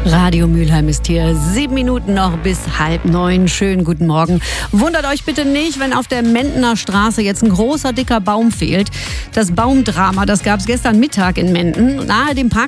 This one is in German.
Radio Mülheim ist hier. 7 Minuten noch bis 8:30. Schönen guten Morgen. Wundert euch bitte nicht, wenn auf der Mendener Straße jetzt ein großer, dicker Baum fehlt. Das Baumdrama, das gab es gestern Mittag in Menden. Nahe dem Parkplatz